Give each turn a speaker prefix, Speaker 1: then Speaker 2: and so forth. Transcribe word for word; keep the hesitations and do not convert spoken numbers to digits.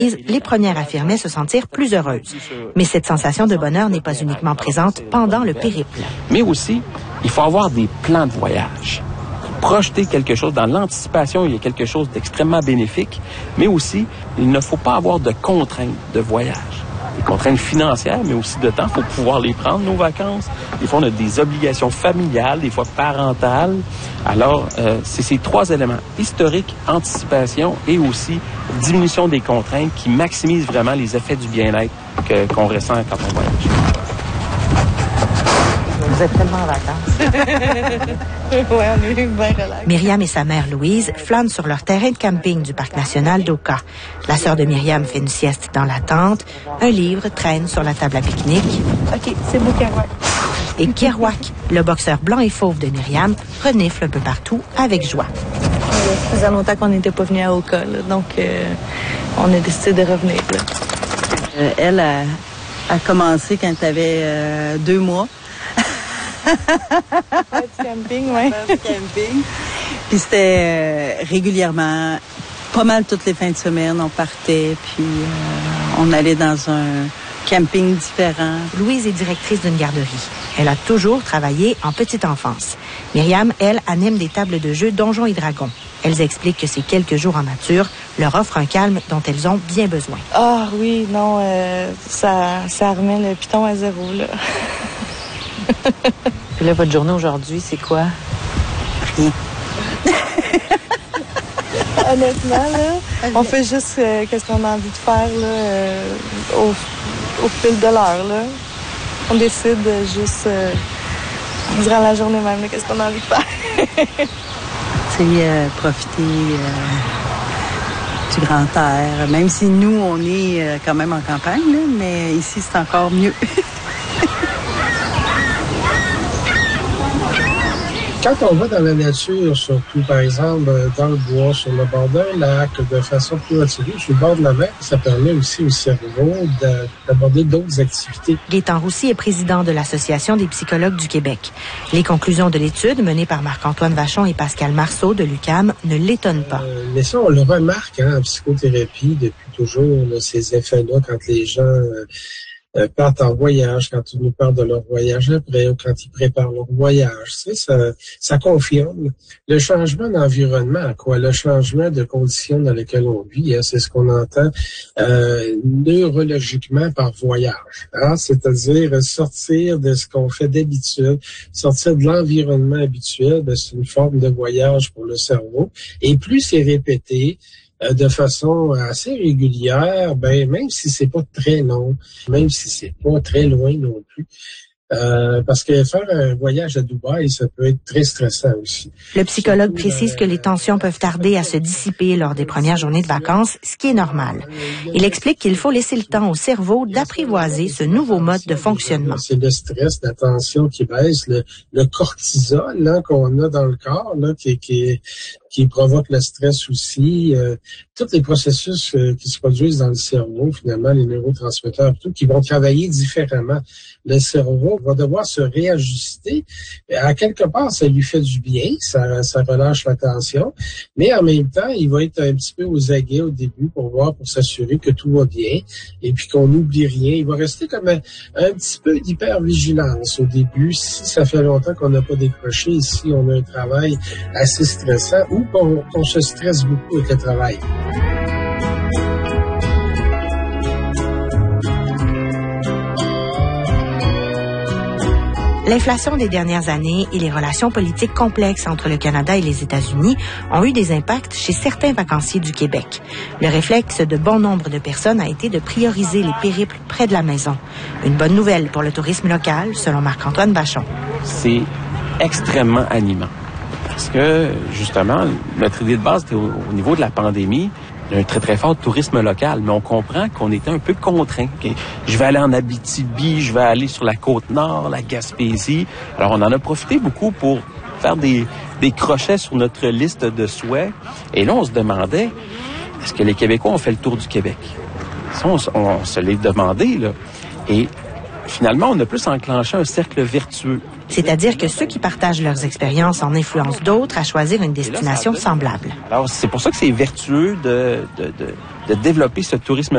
Speaker 1: les premières affirmaient se sentir plus heureuses. Mais cette sensation de bonheur n'est pas uniquement présente pendant le périple.
Speaker 2: Mais aussi, il faut avoir des plans de voyage. Projeter quelque chose. Dans l'anticipation, il y a quelque chose d'extrêmement bénéfique, mais aussi, il ne faut pas avoir de contraintes de voyage. Des contraintes financières, mais aussi de temps. Il faut pouvoir les prendre, nos vacances. Des fois, on a des obligations familiales, des fois parentales. Alors, euh, c'est ces trois éléments, historique, anticipation et aussi diminution des contraintes qui maximisent vraiment les effets du bien-être que, qu'on ressent quand on voyage.
Speaker 1: Vous êtes tellement en vacances.
Speaker 3: Oui, on est bien relax.
Speaker 1: Myriam et sa mère Louise flânent sur leur terrain de camping du parc national d'Oka. La sœur de Myriam fait une sieste dans la tente. Un livre traîne sur la table à pique-nique.
Speaker 3: OK, c'est beau, Kerouac.
Speaker 1: Et Kerouac, le boxeur blanc et fauve de Myriam, renifle un peu partout avec joie.
Speaker 3: Ça faisait longtemps qu'on n'était pas venu à Oka, là, donc euh, on a décidé de revenir. Là.
Speaker 4: Euh, elle a, a commencé quand elle avait euh, deux mois.
Speaker 3: Pas du camping, oui.
Speaker 4: Du camping. Puis c'était euh, régulièrement, pas mal toutes les fins de semaine, on partait, puis euh, on allait dans un camping différent.
Speaker 1: Louise est directrice d'une garderie. Elle a toujours travaillé en petite enfance. Myriam, elle, anime des tables de jeu Donjons et Dragons. Elles expliquent que ces quelques jours en nature leur offrent un calme dont elles ont bien besoin.
Speaker 3: Ah oui, non, euh, ça, ça remet le piton à zéro, là.
Speaker 1: Puis là, votre journée aujourd'hui, c'est quoi?
Speaker 4: Rien.
Speaker 3: Honnêtement, là, on fait juste euh, qu'est-ce qu'on a envie de faire là, euh, au, au fil de l'heure. Là. On décide juste euh, durant la journée même, là, qu'est-ce qu'on a envie de faire.
Speaker 4: C'est euh, profiter euh, du grand air. Même si nous, on est euh, quand même en campagne, là, mais ici, c'est encore mieux.
Speaker 5: Quand on va dans la nature, surtout, par exemple, dans le bois, sur le bord d'un lac, de façon plus retirée, sur le bord de la mer, ça permet aussi au cerveau d'aborder d'autres activités.
Speaker 1: Gaétan Roussy est président de l'Association des psychologues du Québec. Les conclusions de l'étude, menée par Marc-Antoine Vachon et Pascal Marceau de l'U Q A M, ne l'étonnent pas.
Speaker 5: Euh, mais ça, on le remarque hein, en psychothérapie depuis toujours, là, ces effets-là, quand les gens... Euh, Euh, partent en voyage, quand ils nous parlent de leur voyage après ou quand ils préparent leur voyage. Tu sais, ça, ça confirme le changement d'environnement, quoi, le changement de conditions dans lesquelles on vit. Hein, c'est ce qu'on entend euh, neurologiquement par voyage. Hein, c'est-à-dire sortir de ce qu'on fait d'habitude, sortir de l'environnement habituel, ben, c'est une forme de voyage pour le cerveau. Et plus c'est répété, de façon assez régulière, ben même si c'est pas très long, même si c'est pas très loin non plus, euh, parce que faire un voyage à Dubaï, ça peut être très stressant aussi.
Speaker 1: Le psychologue précise que les tensions peuvent tarder à se dissiper lors des premières journées de vacances, ce qui est normal. Il explique qu'il faut laisser le temps au cerveau d'apprivoiser ce nouveau mode de fonctionnement.
Speaker 5: C'est le stress, la tension qui baisse, le, le cortisol là, qu'on a dans le corps, là, qui, qui, qui provoque le stress aussi. Euh, tous les processus euh, qui se produisent dans le cerveau, finalement, les neurotransmetteurs, tout, qui vont travailler différemment. Le cerveau va devoir se réajuster. À quelque part, ça lui fait du bien, ça, ça relâche la tension, mais en même temps, il va être un petit peu aux aguets au début pour voir, pour s'assurer que tout va bien et puis qu'on n'oublie rien. Il va rester comme un, un petit peu d'hypervigilance au début. Si ça fait longtemps qu'on n'a pas décroché, si on a un travail assez stressant ou qu'on, qu'on se stresse beaucoup avec le travail.
Speaker 1: L'inflation des dernières années et les relations politiques complexes entre le Canada et les États-Unis ont eu des impacts chez certains vacanciers du Québec. Le réflexe de bon nombre de personnes a été de prioriser les périples près de la maison. Une bonne nouvelle pour le tourisme local, selon Marc-Antoine Vachon.
Speaker 2: C'est extrêmement animant. Parce que, justement, notre idée de base était au, au niveau de la pandémie. Il y a un très, très fort tourisme local, mais on comprend qu'on était un peu contraint. Okay? Je vais aller en Abitibi, je vais aller sur la Côte-Nord, la Gaspésie. Alors, on en a profité beaucoup pour faire des, des crochets sur notre liste de souhaits. Et là, on se demandait, est-ce que les Québécois ont fait le tour du Québec? Ça, on, on, on se l'est demandé, là. Et finalement, on a plus enclenché un cercle vertueux.
Speaker 1: C'est-à-dire que ceux qui partagent leurs expériences en influencent d'autres à choisir une destination semblable.
Speaker 2: Alors, c'est pour ça que c'est vertueux de, de, de, de développer ce tourisme